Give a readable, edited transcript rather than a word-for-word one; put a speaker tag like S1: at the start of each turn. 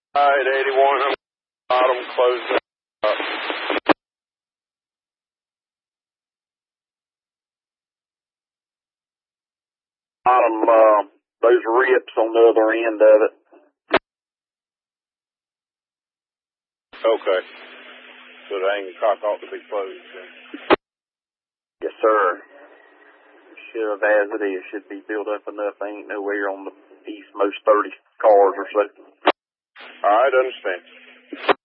S1: Alright, 81, I'm bottom closing up. Bottom, those rips on the other end of it. Okay. So the angle cock ought to be closed then. Yes, sir. Should, as it is, should be built up enough. There ain't nowhere on the eastmost 30 cars or so. Alright, understand.